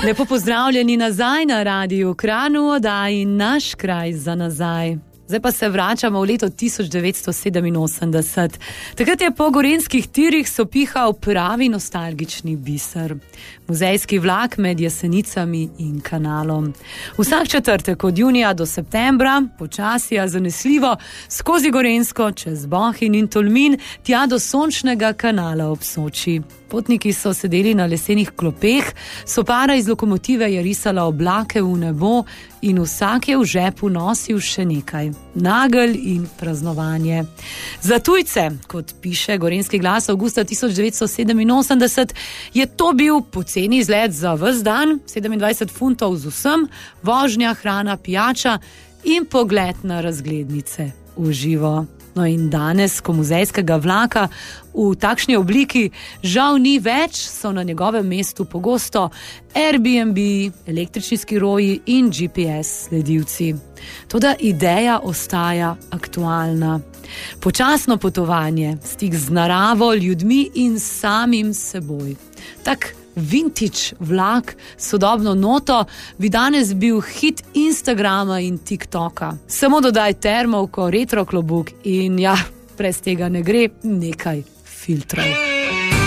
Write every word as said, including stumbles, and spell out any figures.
Lepo pozdravljeni nazaj na Radiu Kranj v oddaji Naš kraj za nazaj. Zdaj pa se vračamo v leto tisoč devetsto sedeminosemdeset. Takrat je po gorenjskih tirih sopihal pravi nostalgični biser. Muzejski vlak med Jesenicami in Kanalom. Vsak četrtek od junija do septembra, počasi a zanesljivo, skozi Gorenjsko, čez Bohinj in Tolmin, tja do sončnega kanala ob Soči. Potniki so sedeli na lesenih klopeh, sopara iz lokomotive je risala oblake v nebo in vsak je v žepu nosil še nekaj. Nagelj in praznovanje. Za tujce, kot piše Gorenjski glas avgusta tisoč devetsto sedeminosemdeset, je to bil poceni izlet za ves dan, sedemindvajset funtov z vsem, vožnja, hrana, pijača in pogled na razglednice v živo. No in danes, ko muzejskega vlaka v takšni obliki žal ni več, so na njegovem mestu pogosto Airbnb, električni skiroji in G P S sledilci. Toda ideja ostaja aktualna. Počasno potovanje, stik z naravo, ljudmi in samim seboj. Tak vintage vlak, sodobno noto, bi danes bil hit Instagrama in TikToka. Samo dodaj termovko, retro klobuk in ja, brez tega ne gre, nekaj filtrov.